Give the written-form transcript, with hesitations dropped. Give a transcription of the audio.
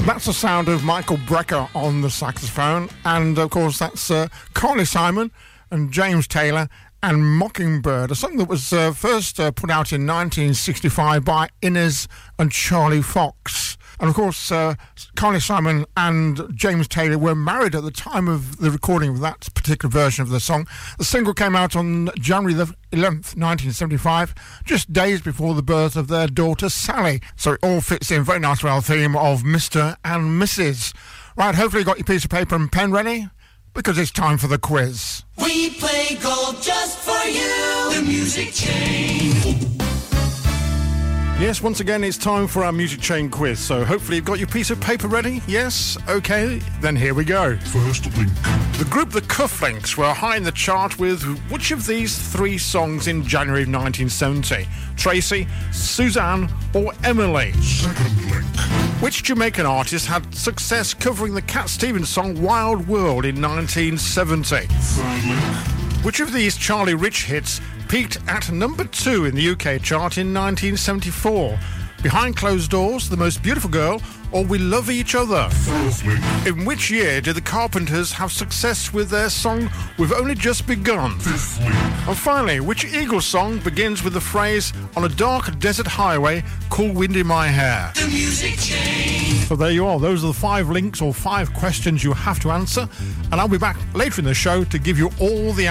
That's the sound of Michael Brecker on the saxophone, and of course that's Carly Simon and James Taylor and Mockingbird, a song that was first put out in 1965 by Inez and Charlie Fox. And of course, Carly Simon and James Taylor were married at the time of the recording of that particular version of the song. The single came out on January the 11th, 1975, just days before the birth of their daughter Sally. So it all fits in very nicely with our theme of Mr. and Mrs. Right, hopefully you got your piece of paper and pen ready, because it's time for the quiz. We play golf just for you, the Music Chain. Yes, once again, it's time for our Music Chain quiz. So hopefully you've got your piece of paper ready. Yes? Okay, then here we go. First link. The group The Cufflinks were high in the chart with which of these three songs in January of 1970? Tracy, Suzanne, or Emily? Second link. Which Jamaican artist had success covering the Cat Stevens song Wild World in 1970? Third link. Which of these Charlie Rich hits peaked at number 2 in the UK chart in 1974? Behind Closed Doors, The Most Beautiful Girl, or We Love Each Other? Fourth link. In which year did the Carpenters have success with their song We've Only Just Begun? Fifth link. And finally, which Eagles song begins with the phrase on a dark desert highway, cool wind in my hair? The Music Chain. So there you are. Those are the 5 links or 5 questions you have to answer. And I'll be back later in the show to give you all the answers.